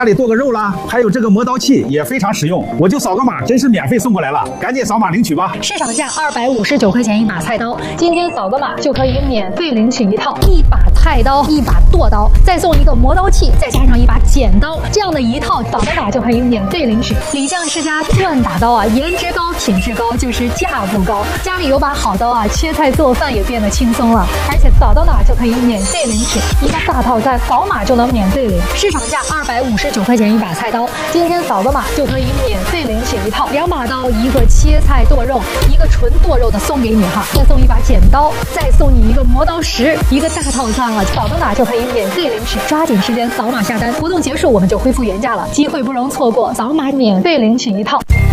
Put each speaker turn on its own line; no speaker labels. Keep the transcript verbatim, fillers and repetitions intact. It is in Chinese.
家里剁个肉啦，还有这个磨刀器也非常实用，我就扫个码，真是免费送过来了，赶紧扫码领取吧。
市场价二百五十九块钱一把菜刀，今天扫个码就可以免费领取一套一把菜刀、一把剁刀，再送一个磨刀器，再加上一把剪刀，这样的一套扫个码就可以免费领取。李酱世家钻打刀啊，颜值高、品质高，就是价不高。家里有把好刀啊，切菜做饭也变得轻松了，而且扫到哪就可以免费领取一个大套餐，扫码就能免费领。市场价二百五十九块钱一把菜刀，今天扫个码就可以免费领取一套两把刀，一个切菜剁肉，一个纯剁肉的送给你哈，再送一把剪刀，再送你一个磨刀石，一个大套餐啊，扫到哪就可以免费领取，抓紧时间扫码下单，活动结束我们就恢复原价了，机会不容错过，扫码免费领取一套。